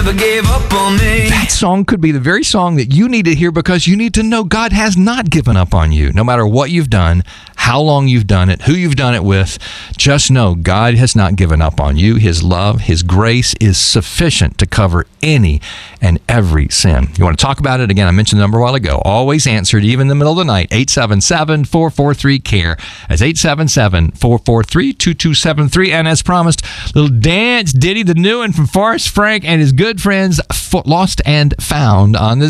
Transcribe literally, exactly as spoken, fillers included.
Never gave up on me. That song could be the very song that you need to hear because you need to know God has not given up on you. No matter what you've done, how long you've done it, who you've done it with, just know God has not given up on you. His love, His grace is sufficient to cover any and every sin. You want to talk about it? Again, I mentioned the number a while ago. Always answered, even in the middle of the night, eight seven seven, four four three, C A R E. That's eight seven seven, four four three, two two seven three. And as promised, little dance ditty, the new one from Forrest Frank and his good friends, Lost and Found on the